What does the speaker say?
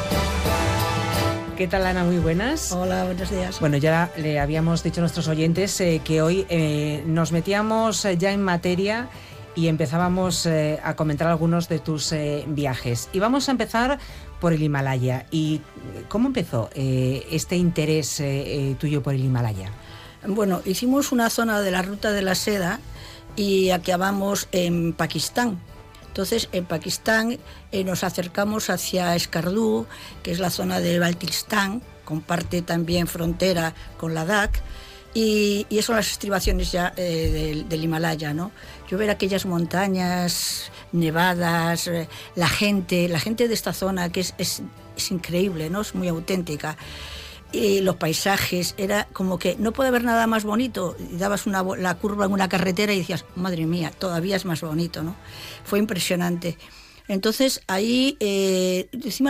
¿Qué tal, Ana? Muy buenas. Hola, buenos días. Bueno, ya le habíamos dicho a nuestros oyentes que hoy nos metíamos ya en materia y empezábamos a comentar algunos de tus viajes. Y vamos a empezar por el Himalaya. ¿Y cómo empezó este interés tuyo por el Himalaya? Bueno, hicimos una zona de la Ruta de la Seda y acabamos en Pakistán. Entonces, en Pakistán nos acercamos hacia Escardú, que es la zona de Baltistán, comparte también frontera con Ladakh, y esas son las estribaciones ya del Himalaya, ¿no? Yo ver aquellas montañas nevadas, la gente de esta zona que es increíble, ¿no? Es muy auténtica. Y los paisajes, era como que no puede haber nada más bonito, y dabas la curva en una carretera y decías, madre mía, todavía es más bonito, ¿no? Fue impresionante. Entonces ahí encima